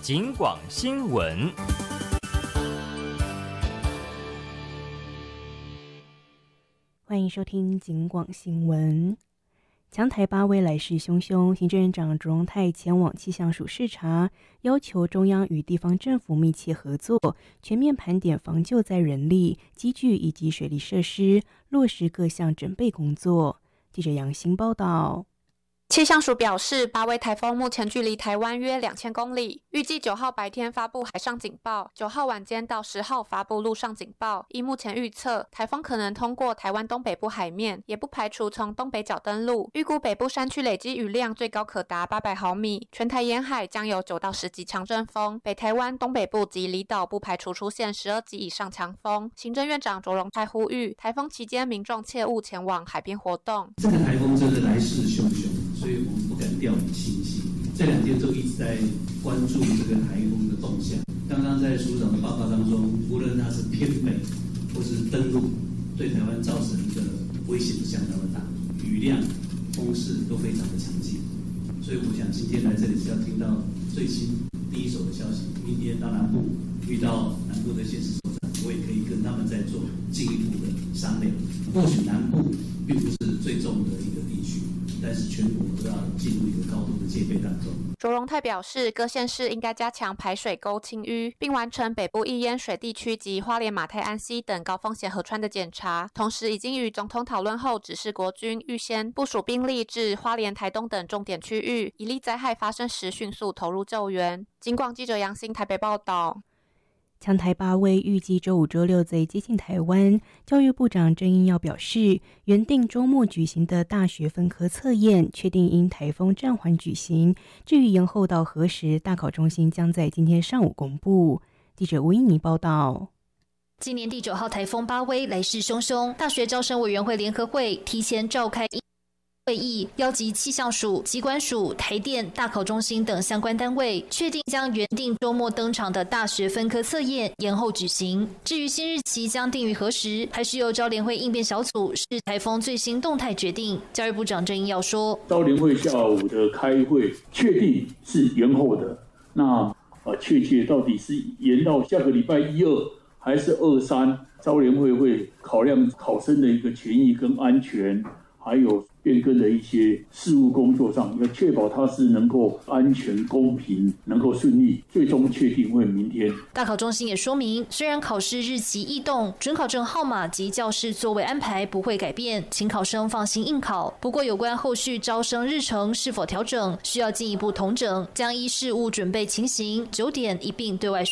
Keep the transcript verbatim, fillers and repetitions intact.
警广新闻。 欢迎收听警广新闻。强台八威来势汹汹，行政院长卓荣泰前往气象署视察，要求中央与地方政府密切合作，全面盘点防救灾人力、机具以及水利设施，落实各项准备工作。记者杨欣报道。 气象署表示，八威台风目前距离台湾约两千公里，预计九号白天发布海上警报，九号晚间到十号发布陆上警报。依目前预测，台风可能通过台湾东北部海面，也不排除从东北角登陆。预估北部山区累积雨量最高可达八百毫米，全台沿海将有九到十级强阵风，北台湾东北部及离岛不排除出现十二级以上强风。行政院长卓荣泰呼吁，台风期间民众切勿前往海边活动。 这个台风真的来势汹汹。所以我们不敢掉以轻心。这两天都一直在关注这个台风的动向。刚刚在署长的报告当中，无论它是偏北或是登陆，对台湾造成的威胁相当的大，雨量、风势都非常的强劲。所以我想今天来这里是要听到最新第一手的消息。明天到南部遇到南部的县市首长，我也可以跟他们再做进一步的商量。或许南部并不是最重的一个地区，但是全国都要进入一个高度的戒备当中。 卓荣泰表示，各县市应该加强排水沟清淤，并完成北部易淹水地区及花莲马太安溪等高风险河川的检查。同时，已经与总统讨论后，指示国军预先部署兵力至花莲、台东等重点区域，以利灾害发生时迅速投入救援。警广记者杨欣台北报道。 强台八威预计周五、周六贼接近台湾，教育部长郑英耀表示，原定周末举行的大学分科测验，确定因台风暂缓举行。至于延后到何时，大考中心将在今天上午公布。记者吴依妮报道。 今年第九号台风八威来势汹汹，大学招生委员会联合会提前召开会议，邀集气象署、疾管署、台电、大考中心等相关单位，确定将原定周末登场的大学分科测验延后举行。至于新日期将定于何时，还是由招联会应变小组视台风最新动态决定。教育部长郑英耀说， 招联会下午的开会确定是延后的，那呃，确切到底是延到下个礼拜一二还是二三，招联会会考量考生的一个权益跟安全，还有变更的一些事务工作上，要确保它是能够安全、公平，能够顺利，最终确定会明天。 大考中心也说明，虽然考试日期异动，准考证号码及教室座位安排不会改变，请考生放心应考。不过，有关后续招生日程是否调整，需要进一步统整，将依事务准备情形，九点一并对外宣